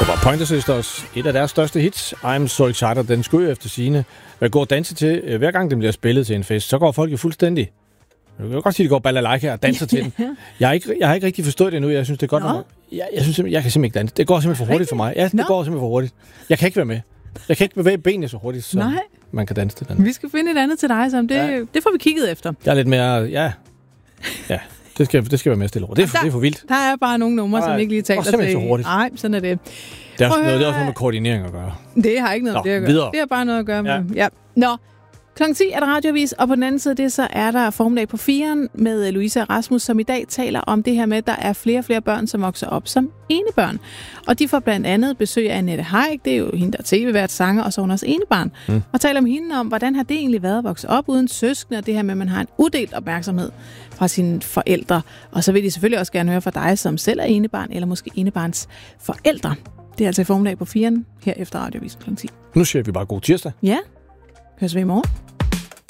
var Pointer Sisters, et af deres største hits, I'm So Excited. Den skulle efter sigende gå og danse til, hver gang den bliver spillet til en fest. Så går folk jo fuldstændig. Jeg kan godt sige, at det går balalaika og danser til den. Jeg har ikke rigtig forstået det endnu. Jeg synes, det er godt. Jeg kan simpelthen ikke danse. Det går simpelthen for hurtigt for mig. Ja, det går simpelthen for hurtigt. Jeg kan ikke være med. Jeg kan ikke bevæge benene så hurtigt, som man kan danse til den. Vi skal finde et andet til dig, Sam. Det får vi kigget efter. Jeg er lidt mere... Ja. Det skal være mere stille over. Det er for vildt. Der er bare nogle numre, som ikke lige taler til. Det er så hurtigt. Nej, sådan er det. Det er også noget med koordinering at gøre. Det har ikke noget med det at gøre. Videre. Det har bare noget at gøre med. Ja. Nå. Klokken 10 er der radioavis, og på den anden side af det, så er der formiddag på 4'eren med Louise og Rasmus, som i dag taler om det her med, at der er flere og flere børn, som vokser op som enebørn. Og de får blandt andet besøg af Annette Haik, det er jo hende, der tv-vært, sanger, og så hun også enebarn. Og taler om hende om, hvordan har det egentlig været at vokse op uden søskende, og det her med, at man har en uddelt opmærksomhed fra sine forældre. Og så vil de selvfølgelig også gerne høre fra dig, som selv er enebarn, eller måske enebarns forældre. Det er altså i formiddag på 4'eren, her efter radioavis klokken 10. Nu siger vi bare god tirsdag. Ja, høres vi i morgen.